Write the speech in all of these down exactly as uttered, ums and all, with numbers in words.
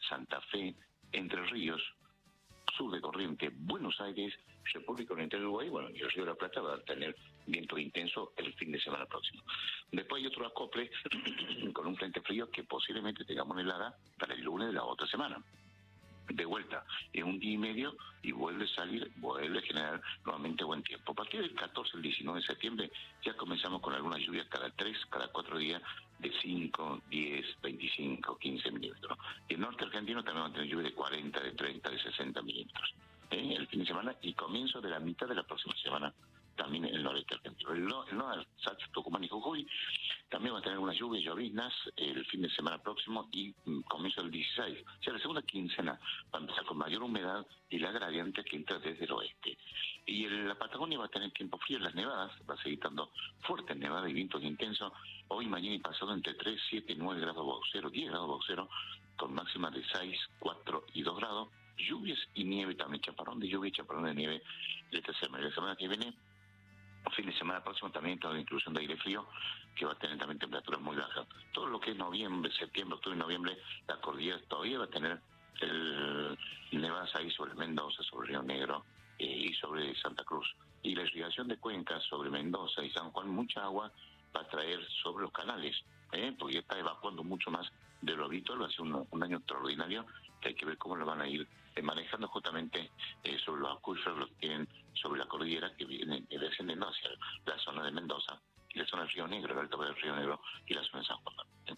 Santa Fe, Entre Ríos, sur de Corrientes, Buenos Aires, República Oriental del Uruguay, bueno, y el Río de la Plata va a tener viento intenso el fin de semana próximo. Después hay otro acople con un frente frío que posiblemente tengamos helada para el lunes de la otra semana. De vuelta, en un día y medio, y vuelve a salir, vuelve a generar nuevamente buen tiempo. A partir del catorce al diecinueve de septiembre ya comenzamos con algunas lluvias cada tres, cada cuatro días de cinco, diez, veinticinco, quince milímetros. Y el norte argentino también va a tener lluvia de cuarenta, de treinta, de sesenta milímetros. ¿Eh? El fin de semana y comienzo de la mitad de la próxima semana también en el noreste argentino. El, no, el norte, Salta, Tucumán y Jujuy también va a tener unas lluvias y lloviznas el fin de semana próximo y mm, comienzo del dieciséis. O sea, la segunda quincena va a empezar con mayor humedad y la gradiente que entra desde el oeste. Y el, la Patagonia va a tener tiempo frío, las nevadas, va a seguir dando fuertes nevadas y vientos intensos. Hoy, mañana y pasado entre tres, siete, nueve grados bajo cero, diez grados bajo cero, con máxima de seis, cuatro y dos grados. Lluvias y nieve también, chaparrón de lluvia y chaparrón de nieve esta semana. La semana que viene, fin de semana próximo, también toda la inclusión de aire frío, que va a tener también temperaturas muy bajas. Todo lo que es noviembre, septiembre, octubre y noviembre, la cordillera todavía va a tener el nevadas ahí sobre Mendoza, sobre Río Negro eh, y sobre Santa Cruz. Y la irrigación de cuencas sobre Mendoza y San Juan, mucha agua va a traer sobre los canales, ¿eh? porque está evacuando mucho más de lo habitual. Va a ser un, un año extraordinario que hay que ver cómo lo van a ir eh, manejando justamente eh, sobre los acuíferos, los que tienen sobre la cordillera, que vienen eh, descendiendo hacia la zona de Mendoza y la zona del Río Negro, el alto del Río Negro y la zona de San Juan. ¿eh?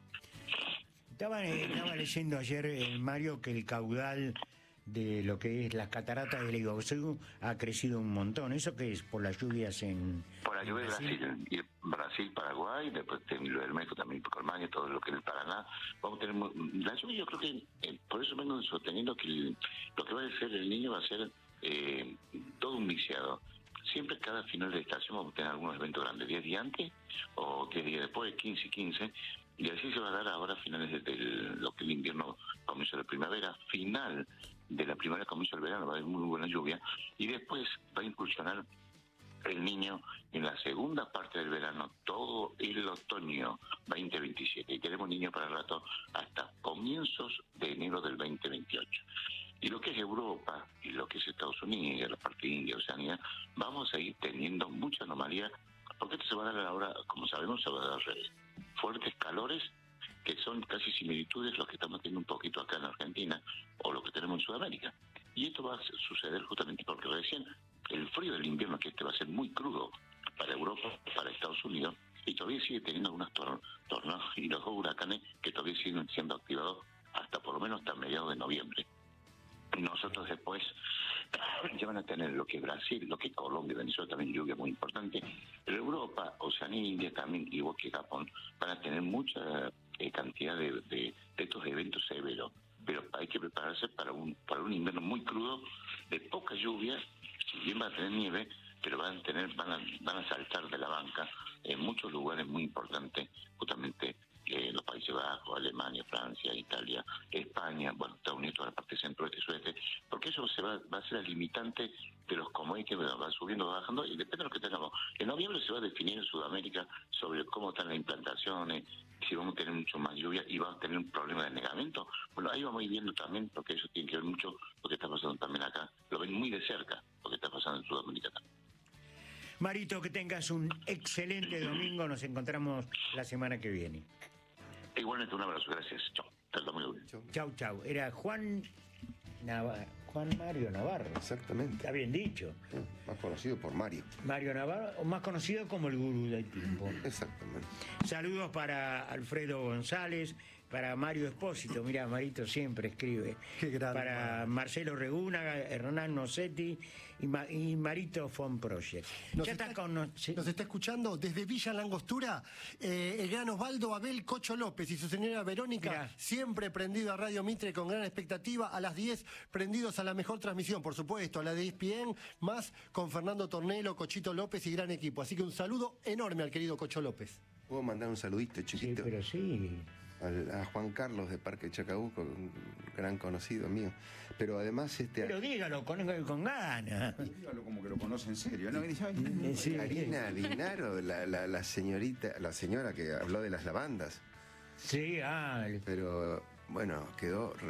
Estaba, estaba leyendo ayer, eh, Mario, que el caudal de lo que es las cataratas del Iguazú ha crecido un montón. ¿Eso qué es? ¿Por las lluvias en Por la lluvia de Brasil? Brasil, y Brasil, Paraguay, después lo del México también, Colmania, todo lo que es el Paraná. Vamos a tener muy, la lluvia, yo creo que eh, por eso vengo sosteniendo que el, lo que va a ser el niño va a ser eh, todo un viciado. Siempre cada final de estación vamos a tener algunos eventos grandes, diez días antes o diez días después, quince y quince, y así se va a dar ahora a finales del lo que es el invierno, comienzo de la primavera, final de la primavera, comienzo del verano, va a haber muy buena lluvia, y después va a incursionar el niño en la segunda parte del verano, todo el otoño veinte veintisiete, y tenemos niños para el rato hasta comienzos de enero del veinte veintiocho. Y lo que es Europa y lo que es Estados Unidos, la parte de India, Oceanía, vamos a ir teniendo mucha anomalía, porque esto se va a dar ahora, como sabemos, se va a dar fuertes calores que son casi similitudes los que estamos teniendo un poquito acá en Argentina o lo que tenemos en Sudamérica. Y esto va a suceder justamente porque recién el frío del invierno, que este va a ser muy crudo para Europa, para Estados Unidos, y todavía sigue teniendo algunos tor tornados y los huracanes que todavía siguen siendo activados hasta por lo menos hasta mediados de noviembre. Nosotros después ya van a tener lo que es Brasil, lo que es Colombia, Venezuela, también lluvia muy importante. Pero Europa, Oceanía, India también, igual que Japón, van a tener mucha eh, cantidad de, de, de estos eventos severos. Pero hay que prepararse para un para un invierno muy crudo, de poca lluvia, si bien va a tener nieve, pero van a tener van a, van a saltar de la banca en muchos lugares muy importantes, justamente eh, los Países Bajos, Alemania, Francia, Italia, España, bueno, Estados Unidos, toda la parte centro-oeste y sudeste, porque eso se va, va a ser el limitante de los commodities, va, va subiendo, va bajando, y depende de lo que tengamos. En noviembre se va a definir en Sudamérica sobre cómo están las implantaciones, si vamos a tener mucho más lluvia y vamos a tener un problema de anegamiento. Bueno, ahí vamos a ir viendo también, porque eso tiene que ver mucho lo que está pasando también acá. Lo ven muy de cerca, lo que está pasando en Sudamérica también. Marito, que tengas un excelente domingo. Nos encontramos la semana que viene. Igualmente, un abrazo. Gracias. Chao. Hasta el domingo. Chau, chau. Era Juan Navarro. Juan Mario Navarro. Exactamente. Está bien dicho. Más conocido por Mario. Mario Navarro, o más conocido como el gurú del tiempo. Exactamente. Saludos para Alfredo González, para Mario Espósito, mira, Marito siempre escribe. Qué grande. Para Marcelo Regúnaga, Hernán Nocetti y, Ma y Marito Fon Project. Nos Ya está, está con nos... ¿sí? nos está escuchando desde Villa Langostura eh, el gran Osvaldo Abel Cocho López y su señora Verónica, Mirá. siempre prendido a Radio Mitre con gran expectativa. A las diez, prendidos a la mejor transmisión, por supuesto, a la de E S P N, más con Fernando Tornelo, Cochito López y gran equipo. Así que un saludo enorme al querido Cocho López. ¿Puedo mandar un saludito Sí, chiquito? pero sí. Al, a Juan Carlos de Parque Chacabuco, un gran conocido mío. Pero además este Pero dígalo con, con ganas. Dígalo como que lo conoce en serio, ¿no? Sí. Karina Dinaro, la, la, la señorita, la señora que habló de las lavandas. Sí, ah, Pero bueno, quedó